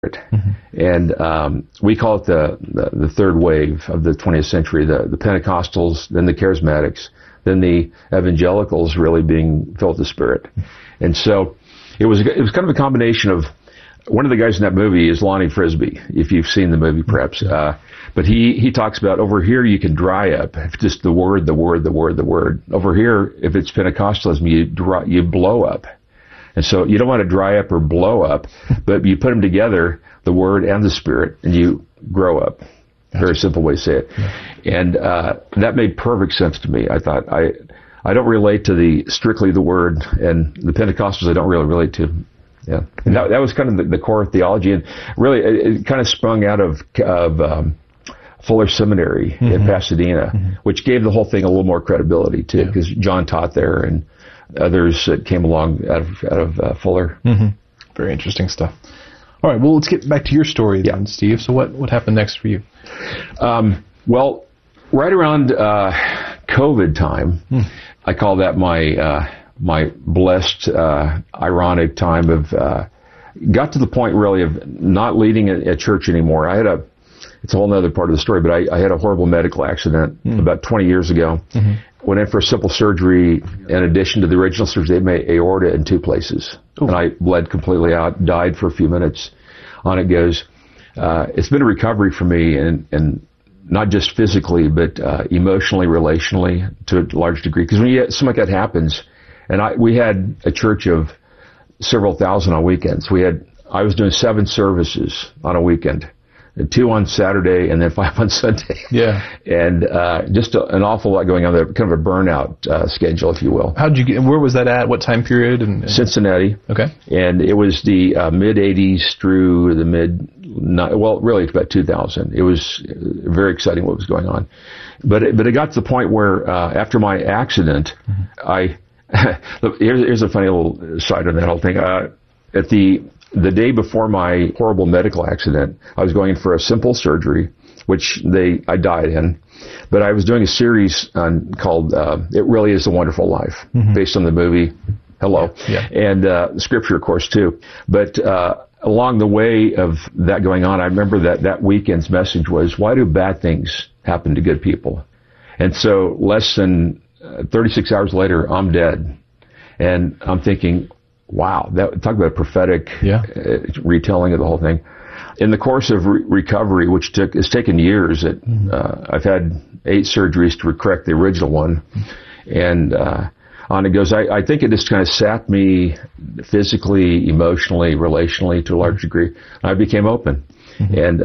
And we call it the third wave of the 20th century, the Pentecostals, then the Charismatics, then the Evangelicals really being filled with the Spirit. And so it was kind of a combination of, one of the guys in that movie is Lonnie Frisbee, if you've seen the movie perhaps. But he talks about, over here you can dry up, just the word. Over here, if it's Pentecostalism, you blow up. And so you don't want to dry up or blow up, but you put them together, the Word and the Spirit, and you grow up. Very simple way to say it. Yeah. And that made perfect sense to me. I thought, I don't relate to strictly the Word, and the Pentecostals I don't really relate to. Yeah. And that was kind of the core theology, and really it kind of sprung out of Fuller Seminary in Pasadena, which gave the whole thing a little more credibility too, because John taught there, and others that came along out of Fuller. Very interesting stuff. All right, well, let's get back to your story then, Steve. So what happened next for you? Well, right around COVID time, I call that my blessed, ironic time of, got to the point really of not leading a church anymore. It's a whole other part of the story, but I had a horrible medical accident about 20 years ago. Went in for a simple surgery. In addition to the original surgery, they made aorta in 2 places. Ooh. And I bled completely out, died for a few minutes. On it goes. It's been a recovery for me, and not just physically, but emotionally, relationally, to a large degree. Because when something like that happens, and we had a church of several thousand on weekends. I was doing 7 services on a weekend. 2 on Saturday and then 5 on Sunday. Yeah. And just an awful lot going on there, kind of a burnout schedule, if you will. Where was that at? What time period? Cincinnati. Okay. And it was the mid-'80s through the really it's about 2000. It was very exciting what was going on. But it got to the point where after my accident, here's a funny little side on that whole thing. At the day before my horrible medical accident, I was going in for a simple surgery, which I died in. But I was doing a series called It Really Is a Wonderful Life, based on the movie Hello, and scripture, of course, too. But along the way of that going on, I remember that weekend's message was, why do bad things happen to good people? And so less than 36 hours later, I'm dead. And I'm thinking, wow, talk about a prophetic retelling of the whole thing. In the course of recovery, which has taken years, I've had 8 surgeries to correct the original one, and on it goes. I think it just kind of sapped me physically, emotionally, relationally to a large degree. I became open, and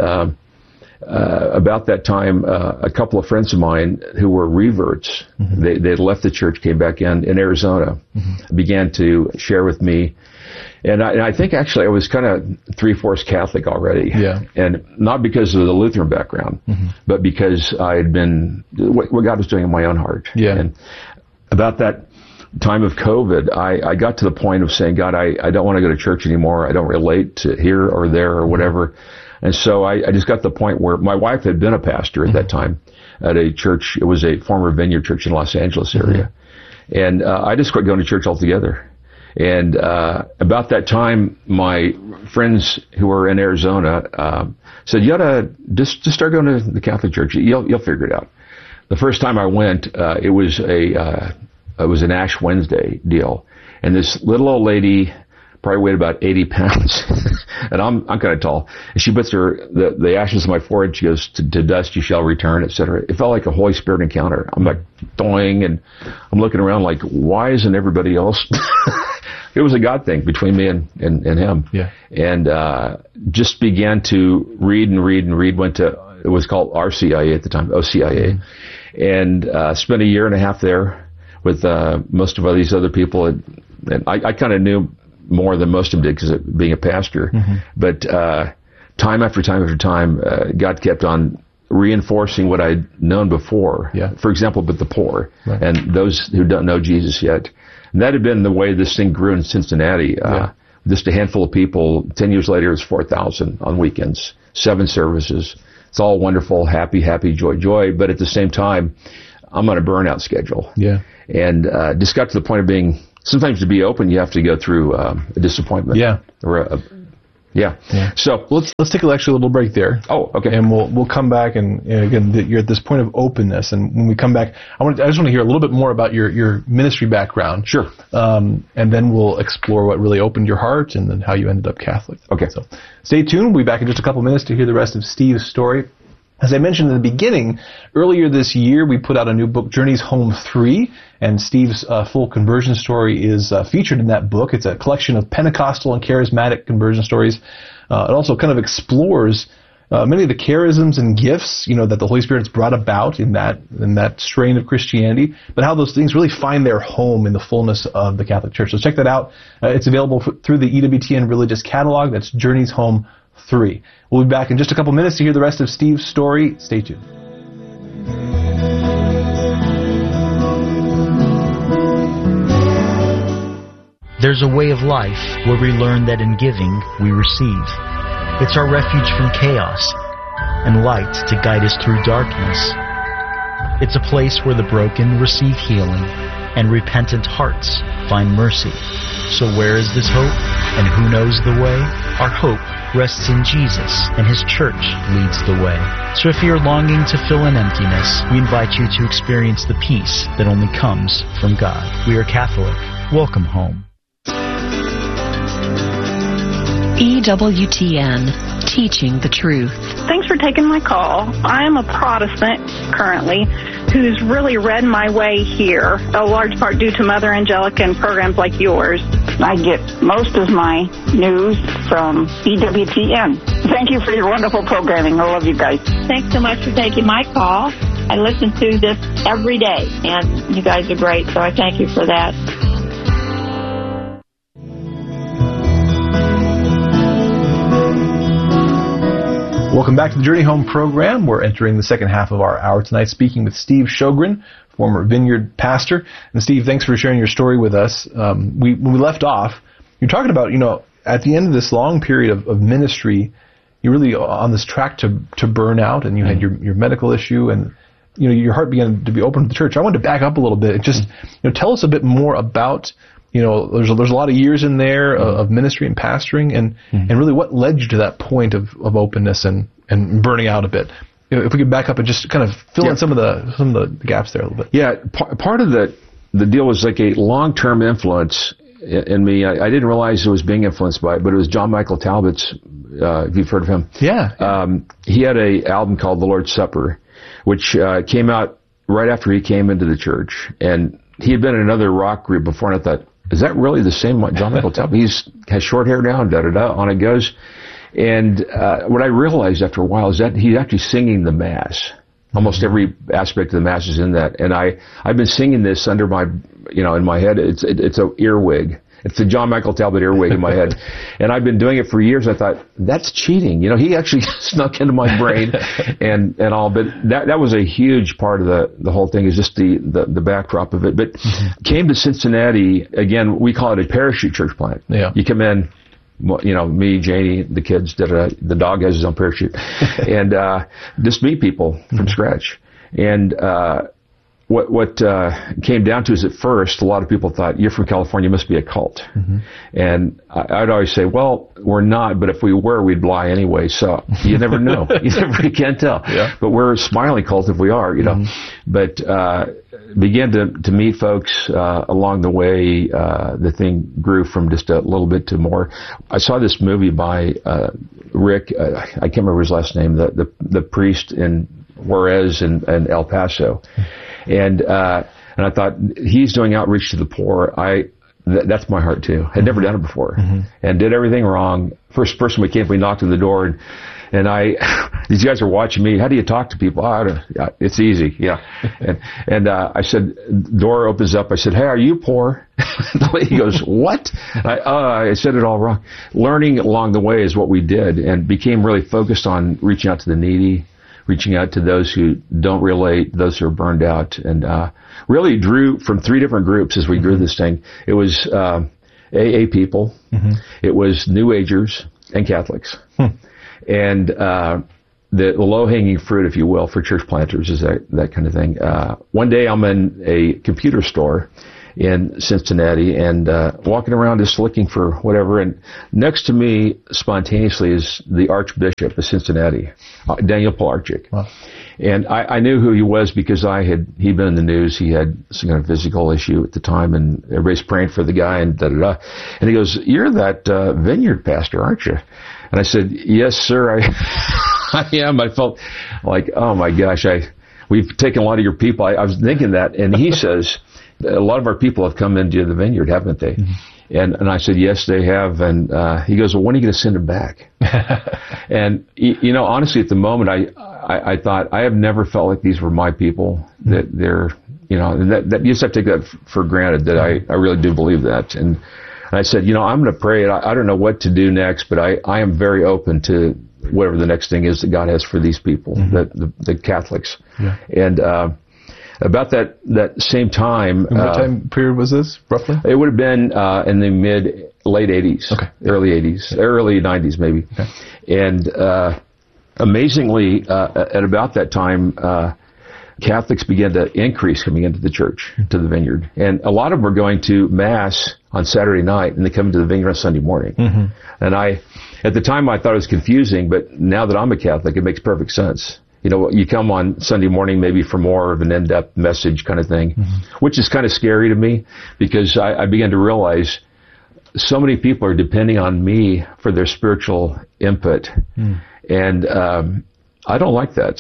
about that time, a couple of friends of mine who were reverts, they had left the church, came back in Arizona, began to share with me. And I think actually I was kind of 3/4 Catholic already. Yeah. And not because of the Lutheran background, but because I had been, what God was doing in my own heart. Yeah. And about that time of COVID, I got to the point of saying, God, I don't want to go to church anymore. I don't relate to here or there or whatever. And so I just got to the point where my wife had been a pastor at that time at a church. It was a former Vineyard church in Los Angeles area. And I just quit going to church altogether. And about that time, my friends who were in Arizona said, you ought to just start going to the Catholic Church. You'll figure it out. The first time I went, it was an Ash Wednesday deal. And this little old lady probably weighed about 80 pounds. And I'm kind of tall. And she puts the ashes on my forehead. She goes, to dust you shall return, etc. It felt like a Holy Spirit encounter. I'm like, doing, and I'm looking around like, why isn't everybody else? It was a God thing between me and him. Yeah. And just began to read. Went to, it was called RCIA at the time, OCIA. And spent a year and a half there with most of these other people. And I kind of knew more than most of them did because of being a pastor. But time after time, God kept on reinforcing what I'd known before. Yeah. For example, with the poor and those who don't know Jesus yet. And that had been the way this thing grew in Cincinnati. Just a handful of people. 10 years later, it was 4,000 on weekends, 7 services. It's all wonderful, happy, joy. But at the same time, I'm on a burnout schedule. Yeah. And just got to the point of being, sometimes to be open, you have to go through a disappointment. Yeah. Or Yeah. So let's take actually a little break there. Oh, okay. And we'll come back, and again, you're at this point of openness, and when we come back, I just want to hear a little bit more about your ministry background. Sure. And then we'll explore what really opened your heart, and then how you ended up Catholic. Okay. So stay tuned. We'll be back in just a couple minutes to hear the rest of Steve's story. As I mentioned in the beginning, earlier this year we put out a new book, Journeys Home 3, and Steve's full conversion story is featured in that book. It's a collection of Pentecostal and charismatic conversion stories. It also kind of explores many of the charisms and gifts, that the Holy Spirit's brought about in that strain of Christianity, but how those things really find their home in the fullness of the Catholic Church. So check that out. It's available through the EWTN Religious Catalog. That's Journeys Home 3. We'll be back in just a couple minutes to hear the rest of Steve's story. Stay tuned. There's a way of life where we learn that in giving, we receive. It's our refuge from chaos and light to guide us through darkness. It's a place where the broken receive healing and repentant hearts find mercy. So where is this hope? And who knows the way? Our hope rests in Jesus, and His church leads the way. So if you're longing to fill an emptiness, we invite you to experience the peace that only comes from God. We are Catholic. Welcome home. EWTN, teaching the truth. Thanks for taking my call. I am a Protestant currently who's really read my way here, a large part due to Mother Angelica and programs like yours. I get most of my news from EWTN. Thank you for your wonderful programming. I love you guys. Thanks so much for taking my call. I listen to this every day, and you guys are great, so I thank you for that. Welcome back to the Journey Home program. We're entering the second half of our hour tonight, speaking with Steve Sjogren, former Vineyard pastor. And Steve, thanks for sharing your story with us. When we left off, you're talking about, at the end of this long period of ministry, you're really on this track to burn out, and you had your medical issue, and your heart began to be open to the church. I wanted to back up a little bit and just tell us a bit more about. There's a lot of years in there of ministry and pastoring, and really what led you to that point of openness and burning out a bit. If we could back up and just kind of fill in some of the gaps there a little bit. Yeah, part of the deal was like a long-term influence in me. I didn't realize I was being influenced by it, but it was John Michael Talbot's. If you've heard of him, he had a album called The Lord's Supper, which came out right after he came into the church, and he had been in another rock group before, and I thought, is that really the same John Michael Talbot? He has short hair now, and on it goes. And what I realized after a while is that he's actually singing the Mass. Almost every aspect of the Mass is in that. And I've been singing this under my, in my head. It's a earwig. It's the John Michael Talbot earwig in my head. And I've been doing it for years. I thought, that's cheating. He actually snuck into my brain and all. But that was a huge part of the whole thing, is just the backdrop of it. But came to Cincinnati, again, we call it a parachute church plant. Yeah. You come in, me, Janie, the kids, the dog has his own parachute. And just meet people from scratch. And what came down to is, at first, a lot of people thought, you're from California, you must be a cult. And I'd always say, well, we're not, but if we were, we'd lie anyway. So you never know. You can't tell. Yeah. But we're a smiling cult if we are, But began to meet folks along the way. The thing grew from just a little bit to more. I saw this movie by Rick, I can't remember his last name, the priest in Juarez and El Paso. And I thought, he's doing outreach to the poor. That's my heart too. Had never done it before, and did everything wrong. First person we came, we knocked on the door, and these guys are watching me. How do you talk to people? It's easy, yeah. And I said, door opens up. I said, hey, are you poor? The lady goes, what? I said it all wrong. Learning along the way is what we did, and became really focused on reaching out to the needy, reaching out to those who don't relate, those who are burned out, and really drew from 3 different groups as we grew this thing. It was AA people, it was New Agers, and Catholics. And the low-hanging fruit, if you will, for church planters is that kind of thing. One day I'm in a computer store, in Cincinnati, and walking around just looking for whatever. And next to me, spontaneously, is the Archbishop of Cincinnati, Daniel Pilarczyk. Wow. And I knew who he was because he'd been in the news. He had some kind of physical issue at the time, and everybody's praying for the guy, and da-da-da. And he goes, "You're that vineyard pastor, aren't you?" And I said, "Yes, sir, I am." I felt like, oh my gosh, we've taken a lot of your people. I was thinking that. And he says, "A lot of our people have come into the vineyard, haven't they?" Mm-hmm. And I said, "Yes, they have." And he goes, "Well, when are you going to send them back?" And, honestly, at the moment, I thought, I have never felt like these were my people, that they're, and that you just have to take that for granted, that I really do believe that. And I said, I'm going to pray. I don't know what to do next, but I am very open to whatever the next thing is that God has for these people, the Catholics. Yeah. And about that same time. And what time period was this, roughly? It would have been in the late 80s, early 80s, early 90s maybe. Okay. And amazingly, at about that time, Catholics began to increase coming into the church, to the vineyard. And a lot of them were going to Mass on Saturday night, and they come to the vineyard on Sunday morning. Mm-hmm. And at the time, I thought it was confusing, but now that I'm a Catholic, it makes perfect sense. You come on Sunday morning maybe for more of an in-depth message kind of thing, which is kind of scary to me, because I began to realize so many people are depending on me for their spiritual input. And I don't like that.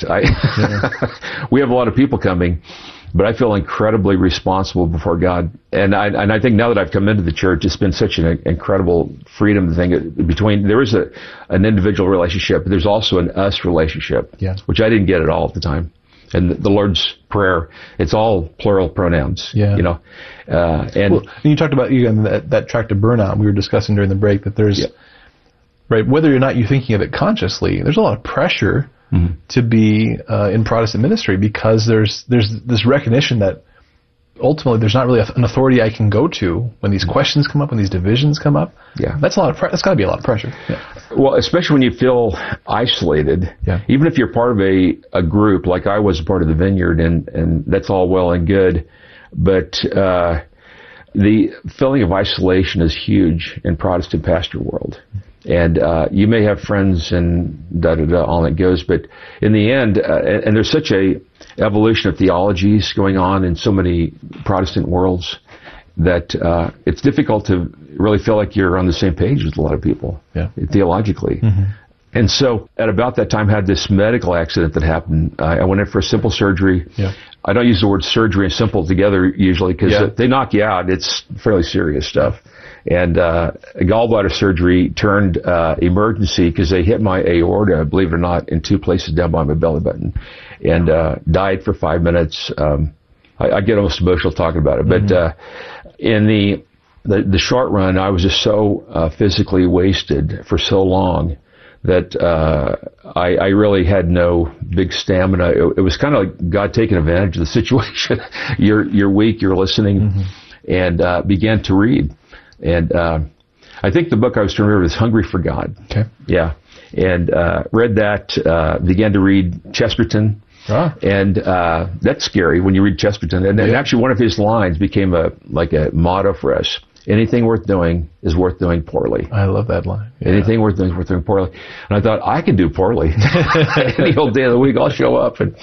We have a lot of people coming, but I feel incredibly responsible before God. And I think now that I've come into the church, it's been such an incredible freedom thing between, there is an individual relationship, but there's also an us relationship, which I didn't get at all at the time. And the Lord's Prayer, it's all plural pronouns, and you talked about that track to burnout. We were discussing during the break that there's, right, whether or not you're thinking of it consciously, there's a lot of pressure to be in Protestant ministry, because there's this recognition that ultimately there's not really an authority I can go to when these questions come up, when these divisions come up. Yeah, that's that's got to be a lot of pressure. Yeah. Well, especially when you feel isolated. Yeah. Even if you're part of a group, like I was part of the Vineyard, and that's all well and good, but the feeling of isolation is huge in Protestant pastor world. And you may have friends and all that goes, but in the end, and there's such a evolution of theologies going on in so many Protestant worlds that it's difficult to really feel like you're on the same page with a lot of people theologically. Mm-hmm. And so at about that time, I had this medical accident that happened. I went in for a simple surgery. Yeah. I don't use the word surgery and simple together usually, because they knock you out. It's fairly serious stuff. And a gallbladder surgery turned emergency because they hit my aorta, believe it or not, in two places down by my belly button, and died for 5 minutes. I get almost emotional talking about it, but in the short run, I was just so physically wasted for so long that I really had no big stamina. It was kind of like God taking advantage of the situation. You're weak, you're listening, and began to read. And I think the book I was trying to remember is Hungry for God. Okay. Yeah. And read that, began to read Chesterton. Ah. And that's scary when you read Chesterton. And actually one of his lines became a motto for us. Anything worth doing is worth doing poorly. I love that line. Yeah. Anything worth doing is worth doing poorly. And I thought, I can do poorly. Any old day of the week, I'll show up. And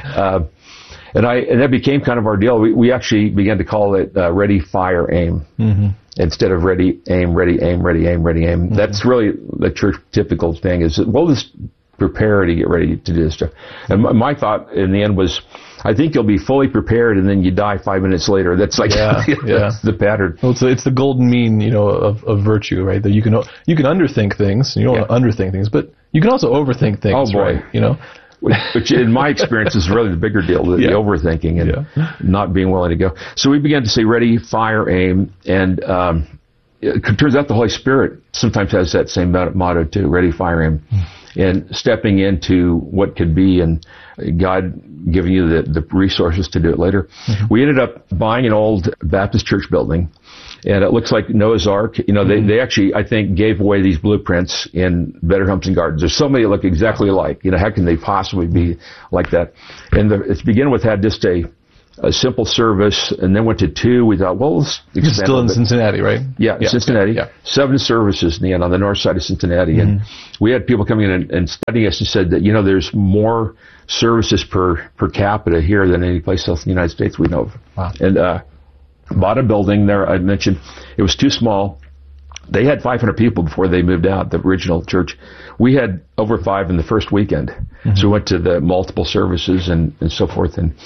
that became kind of our deal. We actually began to call it Ready, Fire, Aim. Mm-hmm. Instead of ready, aim, ready, aim, ready, aim, ready, aim. Mm-hmm. That's really the church typical thing, is we'll just prepare to get ready to do this stuff. And my thought in the end was, I think you'll be fully prepared and then you die 5 minutes later. That's like that's the pattern. Well, it's the golden mean, of virtue, right? That you can underthink things. You don't want to underthink things, but you can also overthink things. Oh boy, right? Which in my experience is really the bigger deal, the overthinking and not being willing to go. So we began to say ready, fire, aim, and it turns out the Holy Spirit sometimes has that same motto too, ready, fire, aim, and stepping into what could be, and God giving you the resources to do it later. Mm-hmm. We ended up buying an old Baptist church building, and it looks like Noah's Ark. They actually, I think, gave away these blueprints in Better Homes and Gardens. There's so many that look exactly alike. How can they possibly be like that? And it's beginning with had just a a simple service, and then went to 2. We thought, well, let's expand. It's still in Cincinnati, right? Yeah, Cincinnati. Yeah. 7 services in the end on the north side of Cincinnati. And we had people coming in and studying us and said that, there's more services per capita here than any place else in the United States we know of. Wow. And bought a building there. I mentioned it was too small. They had 500 people before they moved out, the original church. We had over 5 in the first weekend. So we went to the multiple services and so forth. And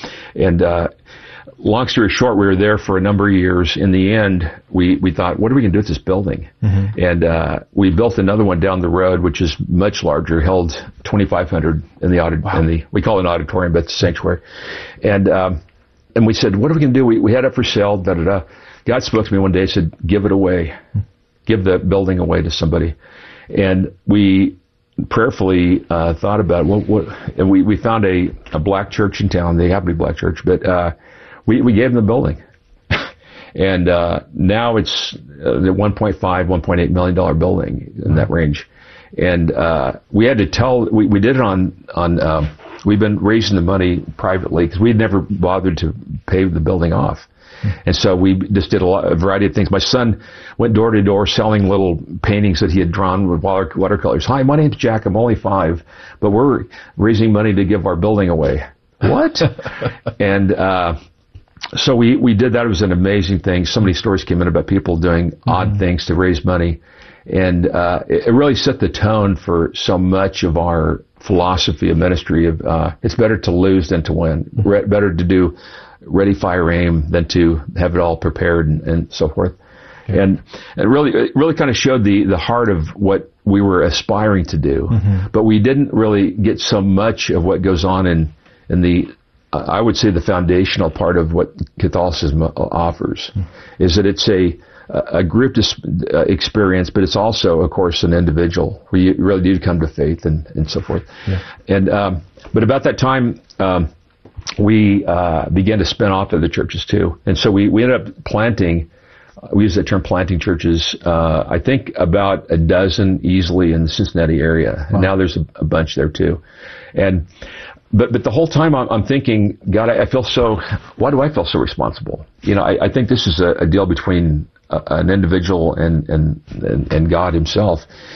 long story short, we were there for a number of years. In the end, we thought, what are we going to do with this building? And we built another one down the road, which is much larger, held 2,500 in the we call it an auditorium, but it's a sanctuary. And we said, what are we going to do? We had it for sale, da-da-da. God spoke to me one day and said, give it away. Give the building away to somebody. And we prayerfully thought about and we found a black church in town. They happen to be a black church, but we gave them the building. And now it's the $1.8 million building in that range. And we had to we did it on we've been raising the money privately because we had never bothered to pay the building off. And so we just did a variety of things. My son went door to door selling little paintings that he had drawn with watercolors. Hi, my name's Jack. I'm only 5, but we're raising money to give our building away. What? And so we did that. It was an amazing thing. So many stories came in about people doing odd things to raise money. And it really set the tone for so much of our philosophy of ministry of it's better to lose than to win. Better to do ready, fire, aim than to have it all prepared and so forth. Yeah. And it really kind of showed the heart of what we were aspiring to do. But we didn't really get so much of what goes on in the I would say the foundational part of what Catholicism offers is that it's a group experience, but it's also, of course, an individual where you really do come to faith and so forth. Yeah. And but about that time, we began to spin off to the churches too, and so we ended up planting. We use that term, planting churches. I think about a dozen easily in the Cincinnati area, wow. And now there's a bunch there too, and. But the whole time I'm thinking, God, why do I feel so responsible? I think this is a deal between an individual and God himself.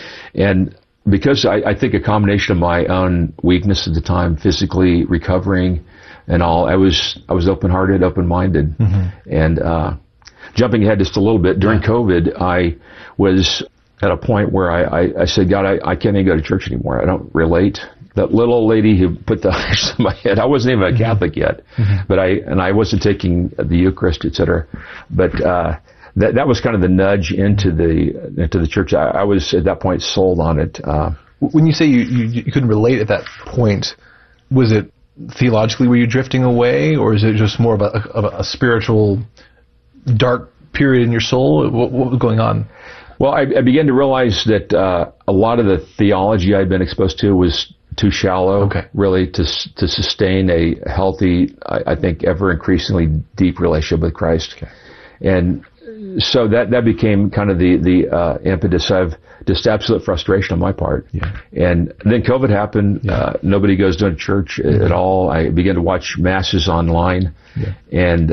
And because I think a combination of my own weakness at the time, physically recovering and all, I was open-hearted, open-minded. And jumping ahead just a little bit, during COVID, I was at a point where I said, God, I can't even go to church anymore. I don't relate. That little old lady who put the ashes in my head, I wasn't even a Catholic yet, but I wasn't taking the Eucharist, etc. But that was kind of the nudge into the church. I was at that point sold on it. When you say you couldn't relate at that point, was it theologically were you drifting away, or is it just more of a spiritual dark period in your soul? What was going on? Well, I began to realize that a lot of the theology I'd been exposed to was too shallow, really, to sustain a healthy, I think, ever increasingly deep relationship with Christ. Okay. And so that became kind of the impetus of just absolute frustration on my part. Yeah. And then COVID happened. Yeah. Nobody goes to church at all. I began to watch masses online and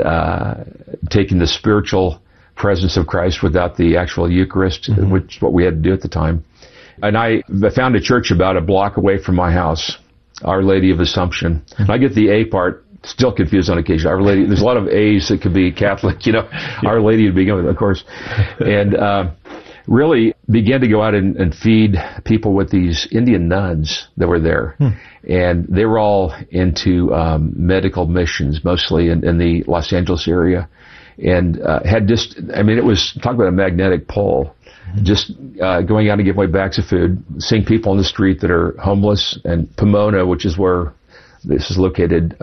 taking the spiritual presence of Christ without the actual Eucharist, which is what we had to do at the time. And I found a church about a block away from my house, Our Lady of Assumption. And I get the A part still confused on occasion. Our Lady, there's a lot of A's that could be Catholic, Our Lady to begin with, of course. And really began to go out and feed people with these Indian nuns that were there. And they were all into medical missions, mostly in the Los Angeles area. And had it was, talk about a magnetic pull. Just going out to give away bags of food, seeing people on the street that are homeless, and Pomona, which is where this is located,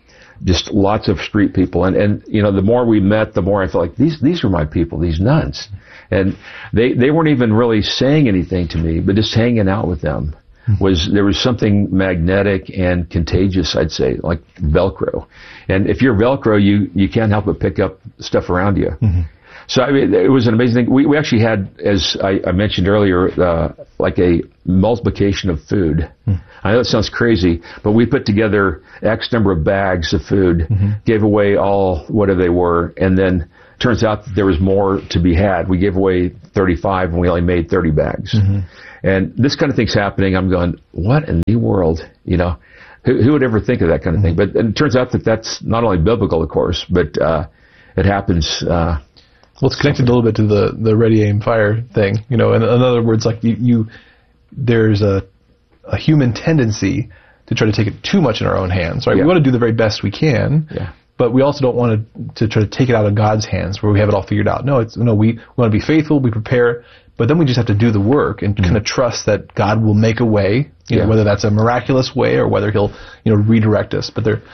just lots of street people. And the more we met, the more I felt like these are my people, these nuns. And they weren't even really saying anything to me, but just hanging out with them there was something magnetic and contagious, I'd say, like Velcro. And if you're Velcro, you can't help but pick up stuff around you. So, I mean, it was an amazing thing. We actually had, as I mentioned earlier, like a multiplication of food. I know it sounds crazy, but we put together X number of bags of food, gave away all whatever they were, and then turns out that there was more to be had. We gave away 35 and we only made 30 bags. And this kind of thing's happening. I'm going, what in the world? You know, who would ever think of that kind of thing? But it turns out that that's not only biblical, of course, but it happens. Well, it's connected a little bit to the ready, aim, fire thing. You know, in other words, like there's a human tendency to try to take it too much in our own hands, right? We want to do the very best we can, but we also don't want to try to take it out of God's hands where we have it all figured out. We want to be faithful, we prepare, but then we just have to do the work and kind of trust that God will make a way, you know, whether that's a miraculous way or whether He'll, you know, redirect us. But it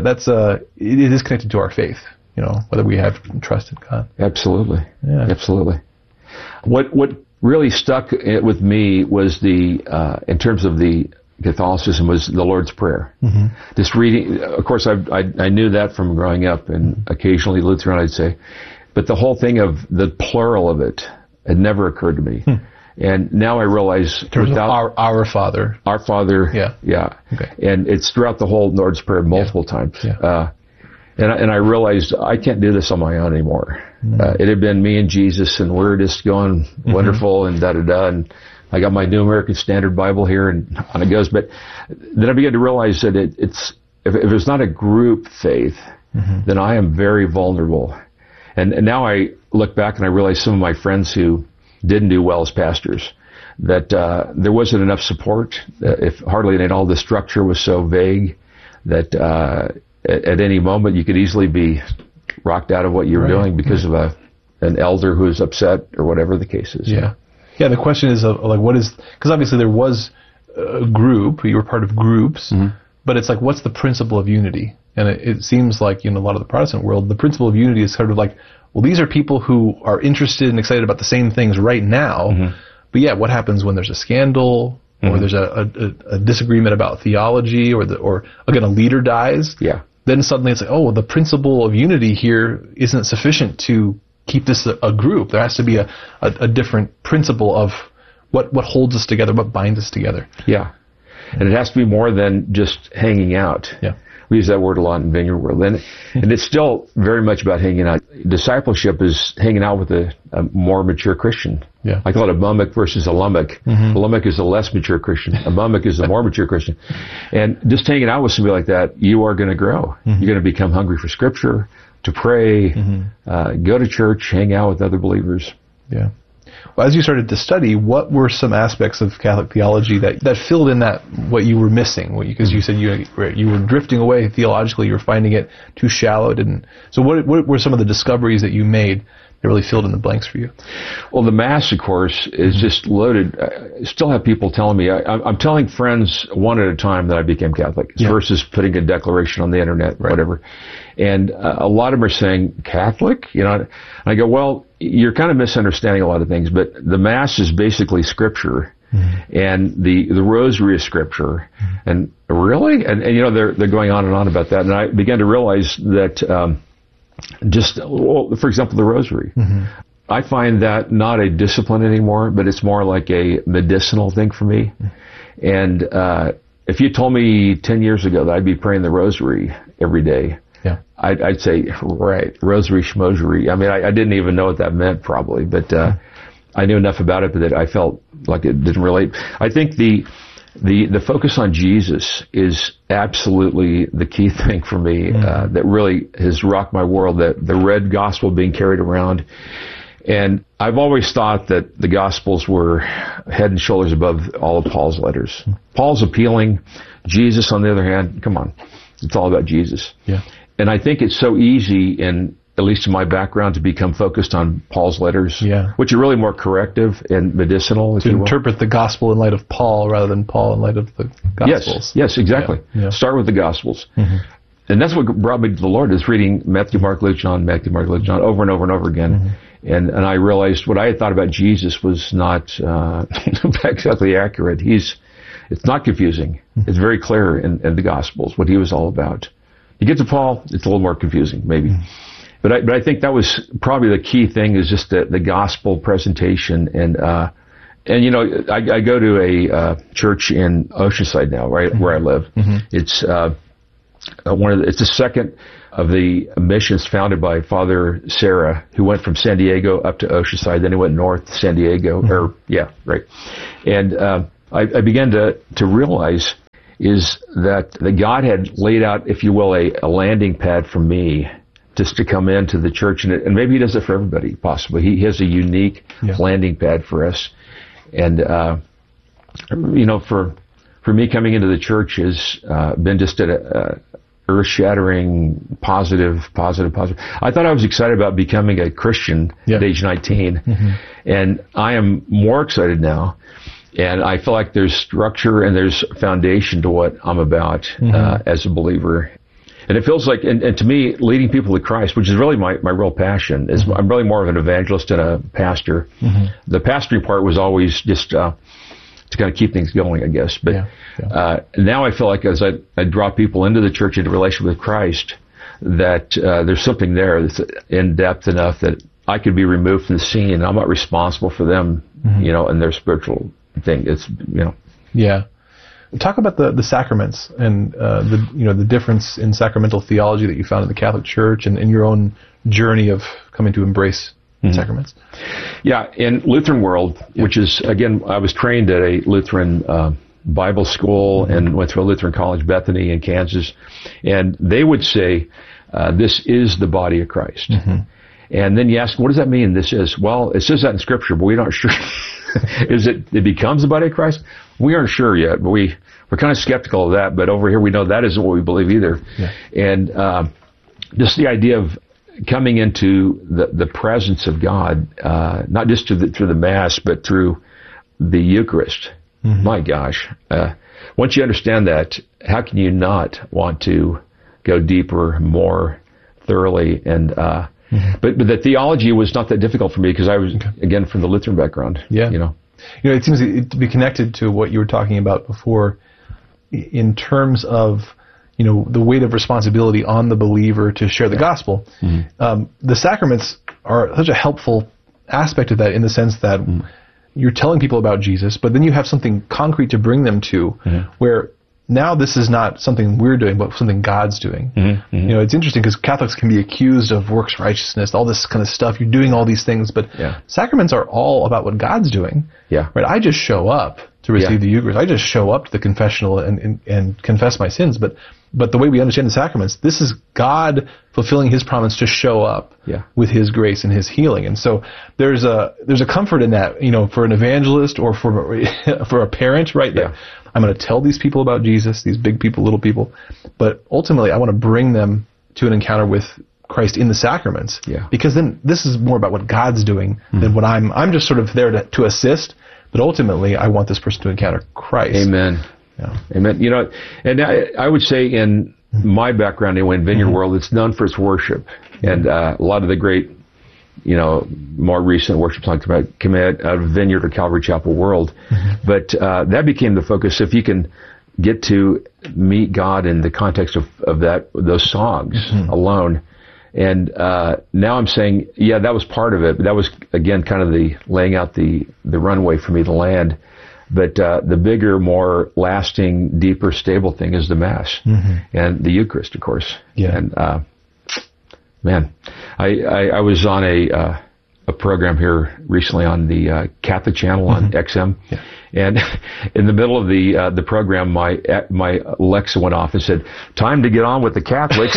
is connected to our faith. You know, whether we have trust in God. Absolutely. Yeah. Absolutely. What really stuck with me was in terms of the Catholicism, was the Lord's Prayer. Just reading, of course, I knew that from growing up, and occasionally Lutheran I'd say, but the whole thing of the plural of it had never occurred to me. And now I realize without our Father. Our Father. Yeah. Okay. And it's throughout the whole Lord's Prayer multiple times. Yeah. And I realized I can't do this on my own anymore. It had been me and Jesus, and we're just going wonderful and da-da-da. And I got my New American Standard Bible here, and on it goes. But then I began to realize that if it's not a group faith, then I am very vulnerable. And now I look back and I realize some of my friends who didn't do well as pastors, that there wasn't enough support. If hardly any at all, the structure was so vague that at any moment you could easily be rocked out of what you were doing because of an elder who is upset or whatever the case is. Yeah. The question is like, what is, because obviously there was a group, you were part of groups, but it's like, what's the principle of unity? And it seems like in a lot of the Protestant world, the principle of unity is sort of like, well, these are people who are interested and excited about the same things right now, but what happens when there's a scandal? Or there's a disagreement about theology, or again, a leader dies? Then suddenly it's like, oh, well, the principle of unity here isn't sufficient to keep this a group. There has to be a different principle of what holds us together, what binds us together. Yeah. And it has to be more than just hanging out. Yeah. We use that word a lot in Vineyard World. And it's still very much about hanging out. Discipleship is hanging out with a more mature Christian. Yeah. I call it a mummick versus a lummock. A lummock is a less mature Christian. A mummick is a more mature Christian. And just hanging out with somebody like that, you are going to grow. You're going to become hungry for Scripture, to pray, go to church, hang out with other believers. Yeah. Well, as you started to study, what were some aspects of Catholic theology that filled in that what you were missing? Because you said you were drifting away theologically, you were finding it too shallow. So what were some of the discoveries that you made that really filled in the blanks for you? Well, the Mass, of course, is just loaded. I still have people telling me, I'm telling friends one at a time that I became Catholic versus putting a declaration on the internet, whatever. And a lot of them are saying, Catholic? You know, and I go, well, you're kind of misunderstanding a lot of things, but the Mass is basically Scripture, and the Rosary is Scripture. And really? And you know, they're going on and on about that. And I began to realize that for example, the Rosary. I find that not a discipline anymore, but it's more like a medicinal thing for me. And if you told me 10 years ago that I'd be praying the Rosary every day, I'd say, right, Rosary, Schmosery. I mean, I didn't even know what that meant probably, but I knew enough about it that I felt like it didn't relate. I think the focus on Jesus is absolutely the key thing for me that really has rocked my world, the red gospel being carried around. And I've always thought that the Gospels were head and shoulders above all of Paul's letters. Paul's appealing. Jesus, on the other hand, come on, it's all about Jesus. Yeah. And I think it's so easy, at least in my background, to become focused on Paul's letters, which are really more corrective and medicinal. To interpret the Gospel in light of Paul rather than Paul in light of the Gospels. Yes, exactly. Yeah. Start with the Gospels. And that's what brought me to the Lord, is reading Matthew, Mark, Luke, John, over and over and over again. And I realized what I had thought about Jesus was not exactly accurate. It's not confusing. It's very clear in the Gospels what he was all about. You get to Paul, it's a little more confusing, maybe. But I think that was probably the key thing, is just the gospel presentation. And you know, I go to a church in Oceanside now, right where I live. It's it's the second of the missions founded by Father Serra, who went from San Diego up to Oceanside, then he went north to San Diego, And I began to realize is that God had laid out, if you will, a landing pad for me just to come into the church, and maybe he does it for everybody, possibly. He has a unique landing pad for us. And, you know, for me, coming into the church has been just a earth-shattering, positive. I thought I was excited about becoming a Christian at age 19, and I am more excited now. And I feel like there's structure and there's foundation to what I'm about as a believer. And it feels like, and to me, leading people to Christ, which is really my real passion, is I'm really more of an evangelist than a pastor. The pastoring part was always just to kind of keep things going, I guess. But now I feel like as I draw people into the church, into relationship with Christ, that there's something there that's in depth enough that I could be removed from the scene, and I'm not responsible for them, you know, and their spiritual thing. It's, you know. Yeah. Talk about the sacraments and the difference in sacramental theology that you found in the Catholic Church and in your own journey of coming to embrace sacraments. Yeah, in Lutheran world, which is, again, I was trained at a Lutheran Bible school and went to a Lutheran college, Bethany in Kansas, and they would say, this is the body of Christ. And then you ask, what does that mean, this is? Well, it says that in Scripture, but we aren't sure. Is it becomes the body of Christ? We aren't sure yet, but we're kind of skeptical of that. But over here, we know that isn't what we believe either. And just the idea of coming into the presence of God, not just through the Mass, but through the Eucharist. My gosh. Once you understand that, how can you not want to go deeper, more thoroughly? And but the theology was not that difficult for me because I was, again, from the Lutheran background. You know, it seems to be connected to what you were talking about before in terms of, you know, the weight of responsibility on the believer to share the gospel. The sacraments are such a helpful aspect of that, in the sense that you're telling people about Jesus, but then you have something concrete to bring them to, where now this is not something we're doing, but something God's doing. You know, it's interesting because Catholics can be accused of works righteousness, all this kind of stuff. You're doing all these things, but sacraments are all about what God's doing. Right? I just show up to receive the Eucharist. I just show up to the confessional and confess my sins. But the way we understand the sacraments, this is God fulfilling His promise to show up with His grace and His healing. And so there's a comfort in that, you know, for an evangelist or for a parent, right? I'm going to tell these people about Jesus, these big people, little people, but ultimately I want to bring them to an encounter with Christ in the sacraments. Because then this is more about what God's doing than what I'm just sort of there to assist, but ultimately I want this person to encounter Christ. Amen. Amen. You know, and I would say in my background anyway, in Vineyard World, it's known for its worship. And a lot of the great, you know, more recent worship songs come out of Vineyard or Calvary Chapel World. But that became the focus. If you can get to meet God in the context of those songs alone. And now I'm saying, that was part of it. But that was, again, kind of the laying out the runway for me to land. But the bigger, more lasting, deeper, stable thing is the Mass and the Eucharist, of course. And man, I was on a program here recently on the Catholic channel on XM, and in the middle of the program, my Alexa went off and said, "Time to get on with the Catholics."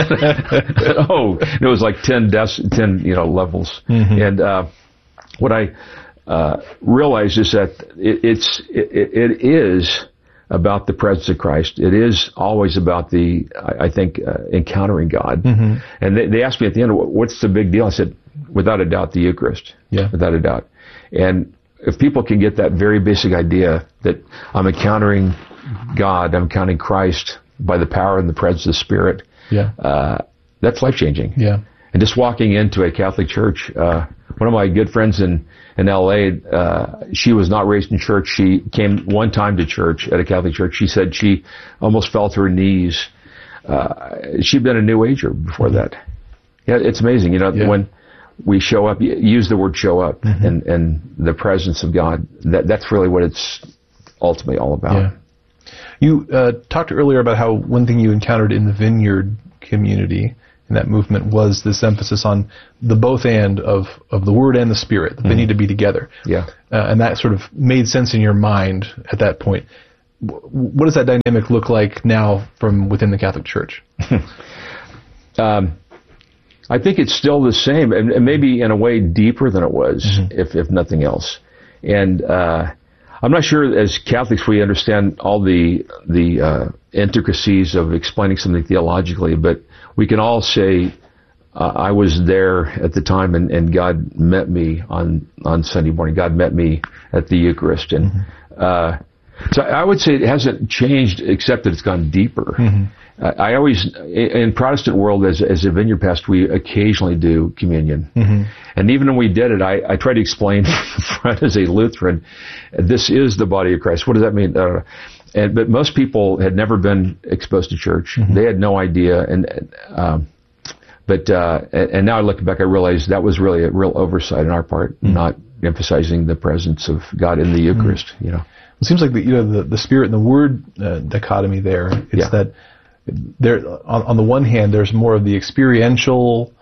It was like 10 levels, and what I realized is that it is about the presence of Christ. It is always about encountering God. And they asked me at the end, what's the big deal? I said, without a doubt, the Eucharist. Without a doubt. And if people can get that very basic idea that I'm encountering God, I'm encountering Christ by the power and the presence of the Spirit, that's life-changing. And just walking into a Catholic church, one of my good friends in L.A., she was not raised in church. She came one time to church at a Catholic church. She said she almost fell to her knees. She'd been a New Ager before that. Yeah, it's amazing. When we show up, use the word show up, and the presence of God, that's really what it's ultimately all about. Yeah. You talked earlier about how one thing you encountered in the Vineyard community, in that movement, was this emphasis on the both and of the Word and the Spirit, that they need to be together. Yeah. And that sort of made sense in your mind at that point. What does that dynamic look like now from within the Catholic Church? I think it's still the same, and maybe in a way deeper than it was, if nothing else. And I'm not sure as Catholics we understand all the intricacies of explaining something theologically, but we can all say, I was there at the time, and God met me on Sunday morning. God met me at the Eucharist. And so I would say it hasn't changed, except that it's gone deeper. I always, in Protestant world, as a Vineyard pastor, we occasionally do communion. And even when we did it, I try to explain front as a Lutheran, this is the body of Christ. What does that mean? But most people had never been exposed to church. They had no idea. And now I look back, I realize that was really a real oversight on our part, not emphasizing the presence of God in the Eucharist. It seems like the Spirit and the Word dichotomy there. It's that there, on the one hand, there's more of the experiential,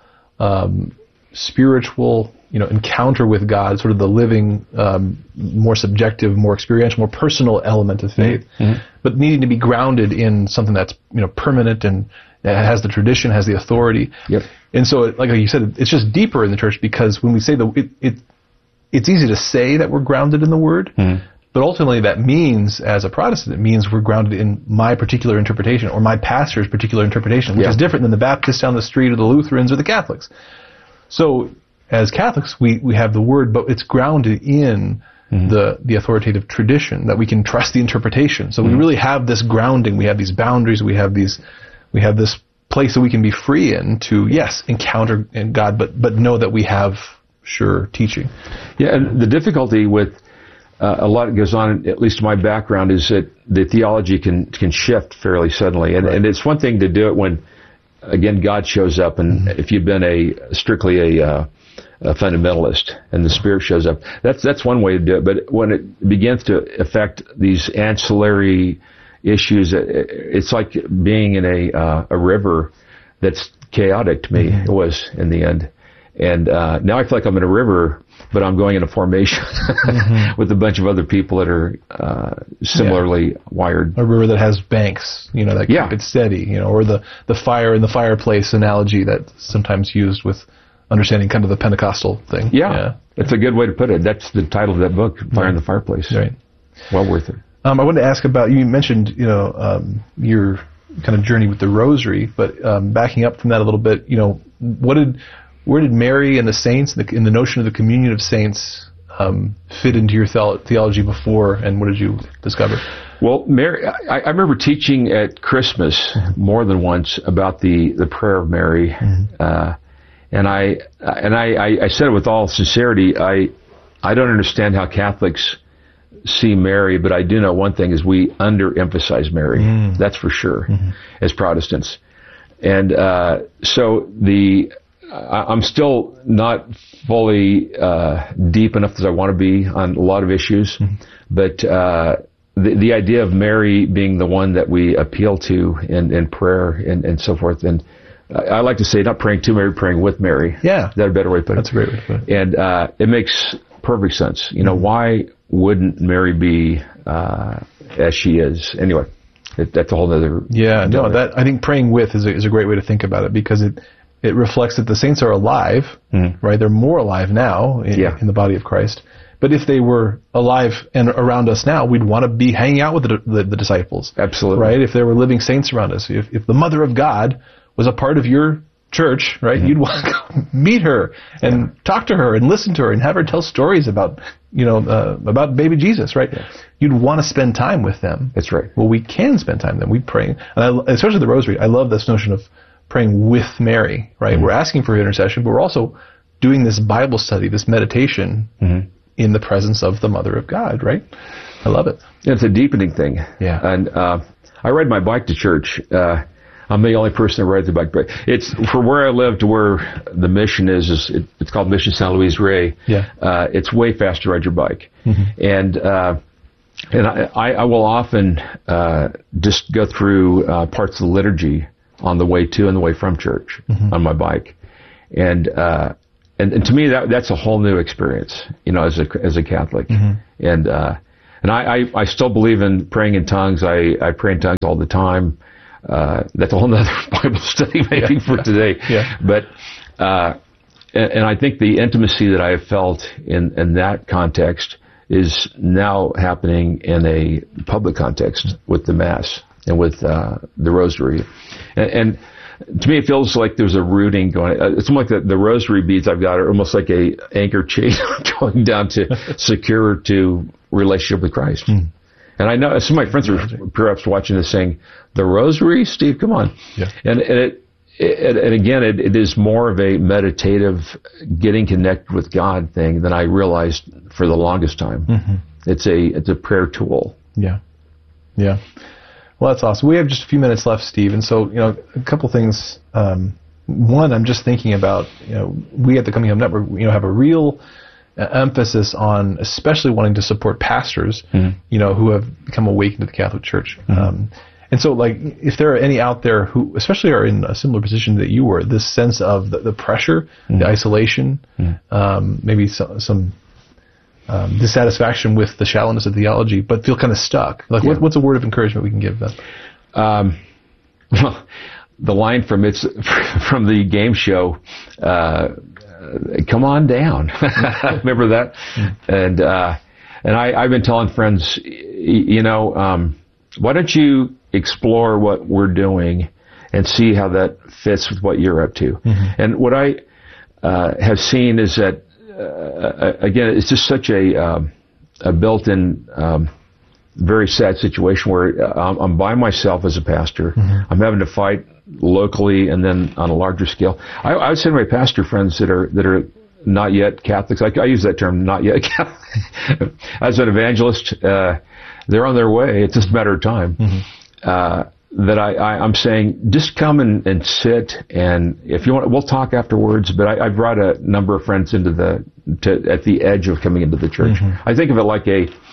spiritual, encounter with God, sort of the living, more subjective, more experiential, more personal element of faith, but needing to be grounded in something that's permanent and has the tradition, has the authority. And so, like you said, it's just deeper in the church, because when we say it's easy to say that we're grounded in the Word. But ultimately, that means, as a Protestant, it means we're grounded in my particular interpretation, or my pastor's particular interpretation, which is different than the Baptists down the street, or the Lutherans, or the Catholics. So, as Catholics, we have the Word, but it's grounded in the authoritative tradition, that we can trust the interpretation. So we really have this grounding. We have these boundaries. We have this place that we can be free in to, encounter God, but know that we have sure teaching. Yeah, and the difficulty with a lot that goes on, at least in my background, is that the theology can shift fairly suddenly. And it's one thing to do it when, again, God shows up, and if you've been strictly a fundamentalist and the Spirit shows up, that's one way to do it. But when it begins to affect these ancillary issues, it's like being in a river that's chaotic to me. It was in the end. And now I feel like I'm in a river, but I'm going in a formation with a bunch of other people that are similarly wired. A river that has banks, that keep it steady, or the fire in the fireplace analogy that's sometimes used with understanding kind of the Pentecostal thing. Yeah. That's a good way to put it. That's the title of that book, Fire in the Fireplace. Right. Well worth it. I wanted to ask about, you mentioned, your kind of journey with the Rosary, but backing up from that a little bit, where did Mary and the saints, in the notion of the communion of saints, fit into your theology before, and what did you discover? Well, Mary, I remember teaching at Christmas more than once about the prayer of Mary, and I said it with all sincerity. I don't understand how Catholics see Mary, but I do know one thing is we underemphasize Mary. That's for sure, as Protestants, and so I'm still not fully deep enough as I want to be on a lot of issues, but the idea of Mary being the one that we appeal to in prayer and so forth, and I like to say not praying to Mary, praying with Mary. Yeah. Is that a better way to put it? That's a great way to put it. And it makes perfect sense. Why wouldn't Mary be as she is? Anyway, that's a whole other... Yeah, no, I think praying with is a great way to think about it, because it reflects that the saints are alive, right? They're more alive now in the body of Christ. But if they were alive and around us now, we'd want to be hanging out with the disciples. Absolutely. Right? If there were living saints around us. If the Mother of God was a part of your church, right, you'd want to go meet her and talk to her and listen to her and have her tell stories about baby Jesus, right? Yeah. You'd want to spend time with them. That's right. Well, we can spend time with them. We pray. And especially the Rosary, I love this notion of praying with Mary, right? We're asking for her intercession, but we're also doing this Bible study, this meditation in the presence of the Mother of God, right? I love it. It's a deepening thing. Yeah. And I ride my bike to church. I'm the only person that rides the bike. But it's for where I live to where the mission is it's called Mission San Luis Rey. Yeah. It's way faster to ride your bike. Mm-hmm. And I will often just go through parts of the liturgy on the way to and the way from church mm-hmm. on my bike. And to me that's a whole new experience, as a Catholic. Mm-hmm. And I still believe in praying in tongues. I pray in tongues all the time. That's a whole nother Bible study maybe for today. Yeah. But and I think the intimacy that I have felt in that context is now happening in a public context with the Mass and with the Rosary. And to me, it feels like there's a rooting going. It's almost like the rosary beads I've got are almost like a anchor chain going down to secure to relationship with Christ. Mm. And I know some of my friends are perhaps watching this saying, "The rosary, Steve, come on." Yeah. And again, it is more of a meditative, getting connected with God thing than I realized for the longest time. Mm-hmm. It's a prayer tool. Yeah. Yeah. Well, that's awesome. We have just a few minutes left, Steve, and so a couple things. One, I'm just thinking about we at the Coming Home Network have a real emphasis on especially wanting to support pastors, mm-hmm. Who have become awakened to the Catholic Church. Mm-hmm. And so, if there are any out there who especially are in a similar position that you were, this sense of the pressure, mm-hmm. the isolation, mm-hmm. Maybe some dissatisfaction with the shallowness of theology, but feel kind of stuck. What's a word of encouragement we can give them? Well, the line from the game show, come on down. Remember that? Mm. And I've been telling friends, why don't you explore what we're doing and see how that fits with what you're up to? Mm-hmm. And what I have seen is that again, it's just such a built-in, very sad situation where I'm by myself as a pastor. Mm-hmm. I'm having to fight locally and then on a larger scale. I would say to my pastor friends that are not yet Catholics, I use that term, not yet Catholic. As an evangelist, they're on their way. It's just a matter of time. Mm-hmm. That I'm saying, just come and sit, and if you want, we'll talk afterwards. But I brought a number of friends at the edge of coming into the church. Mm-hmm. I think of it like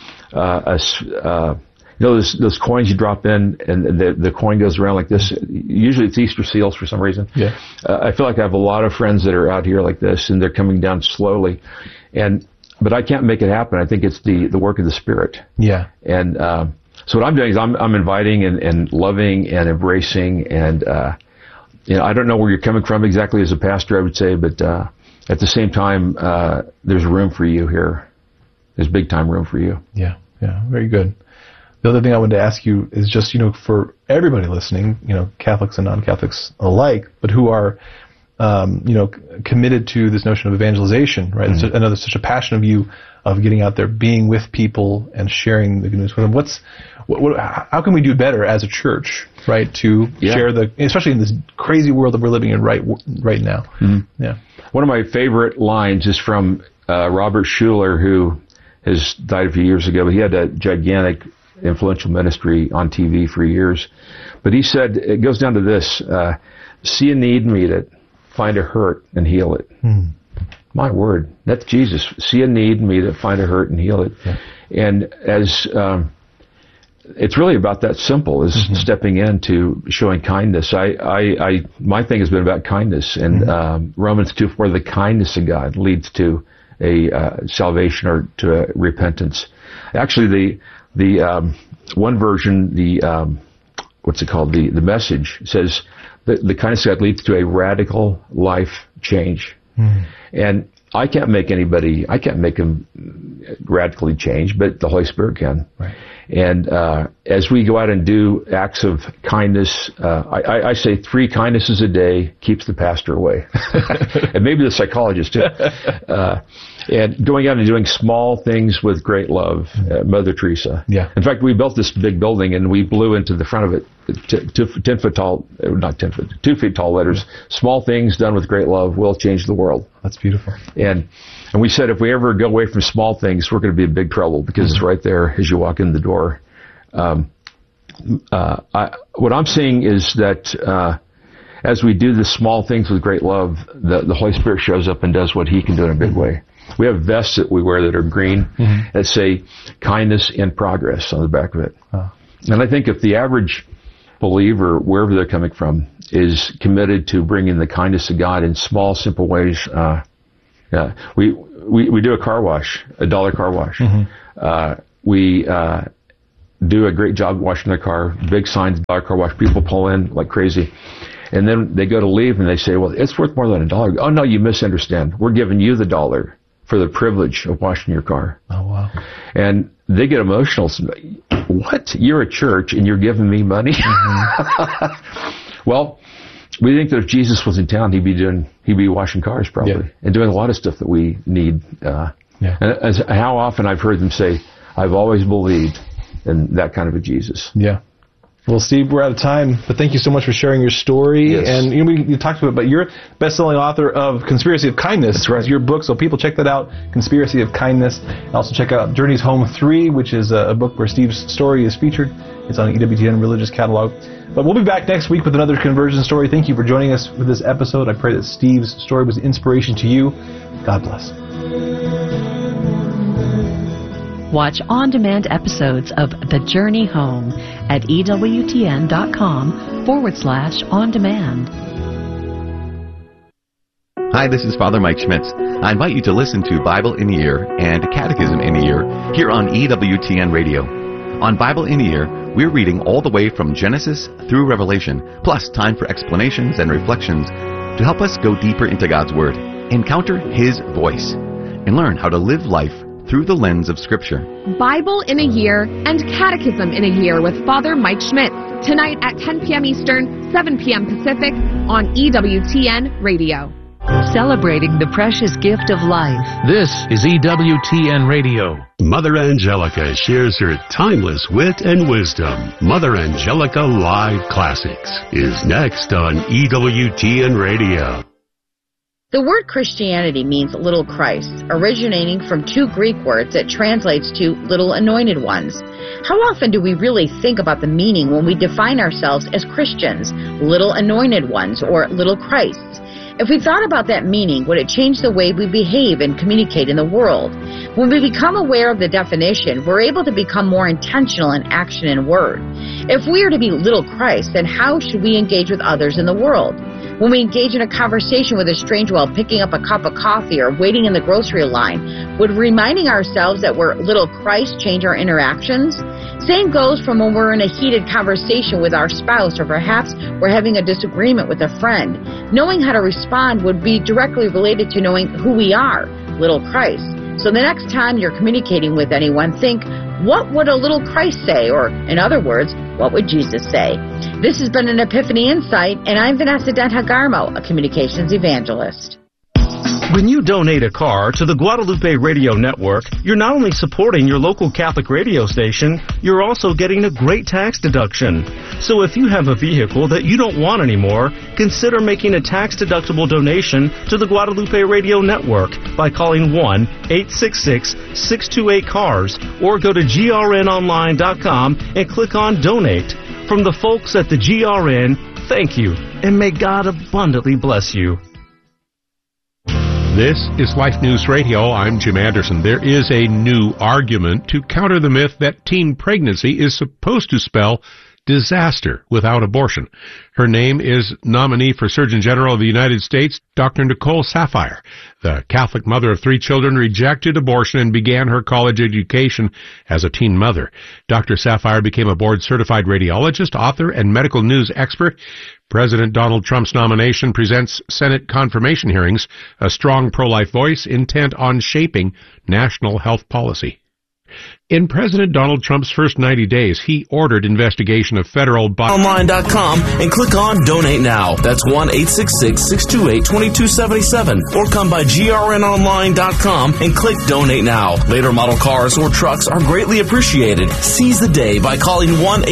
those coins you drop in, and the coin goes around like this. Usually it's Easter seals for some reason. Yeah. I feel like I have a lot of friends that are out here like this, and they're coming down slowly, but I can't make it happen. I think it's the work of the Spirit. Yeah. And so what I'm doing is I'm inviting and loving and embracing, and I don't know where you're coming from exactly as a pastor, I would say, but at the same time, there's room for you here. There's big time room for you. Yeah, very good. The other thing I wanted to ask you is just for everybody listening, Catholics and non-Catholics alike, but who are committed to this notion of evangelization, right? Mm-hmm. Another such a passion of you of getting out there, being with people and sharing the good news with them. How can we do better as a church, right? To share especially in this crazy world that we're living in right now. Mm-hmm. Yeah. One of my favorite lines is from Robert Schuller, who has died a few years ago, but he had a gigantic influential ministry on TV for years. But he said, it goes down to this, see a need, meet it, find a hurt, and heal it. Mm. My word, that's Jesus. See a need, meet it, find a hurt, and heal it. Yeah. And as it's really about that simple, is mm-hmm. stepping into showing kindness. My thing has been about kindness, and mm-hmm. Romans 2:4, the kindness of God leads to a salvation or to a repentance. Actually, the one version, what's it called? The Message says the kindness of God leads to a radical life change. Mm. And I can't make them radically change, but the Holy Spirit can. Right. And as we go out and do acts of kindness, I say 3 kindnesses a day keeps the pastor away. And maybe the psychologist too. And going out and doing small things with great love, Mother Teresa. Yeah. In fact, we built this big building and we blew into the front of it 2 feet tall letters. Small things done with great love will change the world. That's beautiful. And we said if we ever go away from small things, we're going to be in big trouble because mm-hmm. it's right there as you walk in the door. what I'm seeing is that as we do the small things with great love, the Holy Spirit shows up and does what He can do in a big way. We have vests that we wear that are green that say kindness in progress on the back of it. Oh. And I think if the average believer, wherever they're coming from, is committed to bringing the kindness of God in small, simple ways, we do a car wash, $1 car wash. We do a great job washing their car, big signs, $1 car wash. People pull in like crazy. And then they go to leave and they say, well, it's worth more than $1. Oh, no, you misunderstand. We're giving you the $1 for the privilege of washing your car. Oh, wow. And they get emotional. What? You're a church and you're giving me money? Well, we think that if Jesus was in town, he'd be washing cars probably and doing a lot of stuff that we need. And how often I've heard them say, I've always believed in that kind of a Jesus. Yeah. Well, Steve, we're out of time, but thank you so much for sharing your story. Yes. And we talked about it, but you're best-selling author of Conspiracy of Kindness. That's right. It's your book, so people check that out, Conspiracy of Kindness. And also check out Journeys Home 3, which is a book where Steve's story is featured. It's on the EWTN Religious Catalog. But we'll be back next week with another conversion story. Thank you for joining us for this episode. I pray that Steve's story was an inspiration to you. God bless. Watch on-demand episodes of The Journey Home at EWTN.com/on-demand. Hi, this is Father Mike Schmitz. I invite you to listen to Bible in a Year and Catechism in a Year here on EWTN Radio. On Bible in a Year, we're reading all the way from Genesis through Revelation, plus time for explanations and reflections to help us go deeper into God's Word, encounter His voice, and learn how to live life through the lens of Scripture. Bible in a Year and Catechism in a Year with Father Mike Schmitz, tonight at 10 p.m. Eastern, 7 p.m. Pacific on EWTN Radio. Celebrating the precious gift of life. This is EWTN Radio. Mother Angelica shares her timeless wit and wisdom. Mother Angelica Live Classics is next on EWTN Radio. The word Christianity means little Christ, originating from two Greek words that translates to little anointed ones. How often do we really think about the meaning when we define ourselves as Christians, little anointed ones, or little Christs? If we thought about that meaning, would it change the way we behave and communicate in the world? When we become aware of the definition, we're able to become more intentional in action and word. If we are to be little Christ, then how should we engage with others in the world? When we engage in a conversation with a stranger while picking up a cup of coffee or waiting in the grocery line, would reminding ourselves that we're little Christ change our interactions? Same goes from when we're in a heated conversation with our spouse, or perhaps we're having a disagreement with a friend. Knowing how to respond would be directly related to knowing who we are, little Christ. So the next time you're communicating with anyone, think, what would a little Christ say? Or, in other words, what would Jesus say? This has been an Epiphany Insight, and I'm Vanessa Dent-Hagarmo, a communications evangelist. When you donate a car to the Guadalupe Radio Network, you're not only supporting your local Catholic radio station, you're also getting a great tax deduction. So if you have a vehicle that you don't want anymore, consider making a tax-deductible donation to the Guadalupe Radio Network by calling 1-866-628-CARS or go to grnonline.com and click on Donate. From the folks at the GRN, thank you, and may God abundantly bless you. This is Life News Radio. I'm Jim Anderson. There is a new argument to counter the myth that teen pregnancy is supposed to spell disaster without abortion. Her name is nominee for Surgeon General of the United States, Dr. Nicole Saphier. The Catholic mother of 3 children rejected abortion and began her college education as a teen mother. Dr. Saphier became a board-certified radiologist, author, and medical news expert. President Donald Trump's nomination presents Senate confirmation hearings, a strong pro-life voice intent on shaping national health policy. In President Donald Trump's first 90 days, he ordered investigation of federal... Online.com and click on Donate Now. That's 1-866-628-2277. Or come by grnonline.com and click Donate Now. Later model cars or trucks are greatly appreciated. Seize the day by calling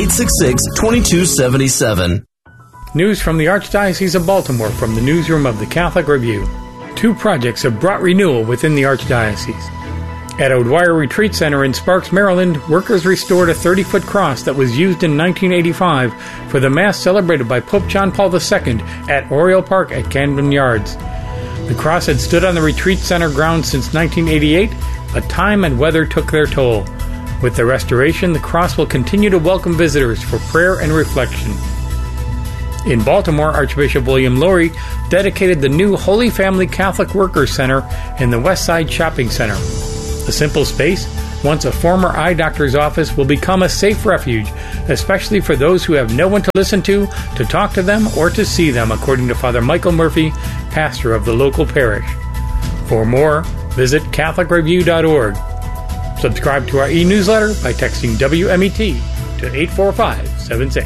1-866-2277. News from the Archdiocese of Baltimore from the newsroom of the Catholic Review. 2 projects have brought renewal within the Archdiocese. At O'Dwyer Retreat Center in Sparks, Maryland, workers restored a 30-foot cross that was used in 1985 for the Mass celebrated by Pope John Paul II at Oriole Park at Camden Yards. The cross had stood on the Retreat Center grounds since 1988, but time and weather took their toll. With the restoration, the cross will continue to welcome visitors for prayer and reflection. In Baltimore, Archbishop William Lori dedicated the new Holy Family Catholic Workers Center in the West Side Shopping Center. The simple space, once a former eye doctor's office, will become a safe refuge, especially for those who have no one to listen to talk to them, or to see them, according to Father Michael Murphy, pastor of the local parish. For more, visit CatholicReview.org. Subscribe to our e-newsletter by texting WMET to 84576.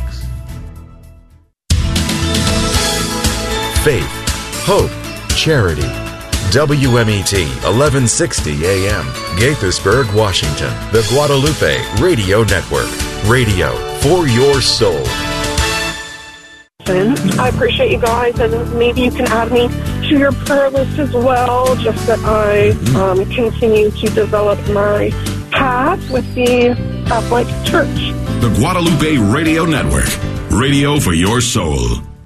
Faith, hope, charity. WMET 1160 AM, Gaithersburg, Washington. The Guadalupe Radio Network. Radio for your soul. I appreciate you guys, and maybe you can add me to your prayer list as well, just that I continue to develop my path with the Catholic Church. The Guadalupe Radio Network. Radio for your soul.